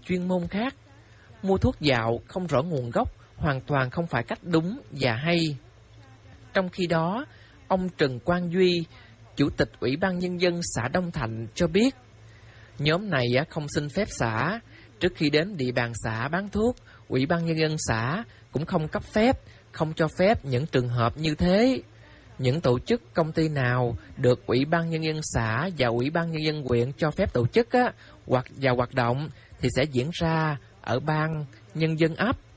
chuyên môn khác. Mua thuốc dạo không rõ nguồn gốc hoàn toàn không phải cách đúng và hay. Trong khi đó, ông Trần Quang Duy, Chủ tịch Ủy ban Nhân dân xã Đông Thạnh cho biết, nhóm này không xin phép xã. Trước khi đến địa bàn xã bán thuốc, Ủy ban Nhân dân xã cũng không cấp phép, không cho phép những trường hợp như thế. Những tổ chức công ty nào được Ủy ban Nhân dân xã và Ủy ban Nhân dân huyện cho phép tổ chức hoặc hoạt động thì sẽ diễn ra ở ban nhân dân ấp.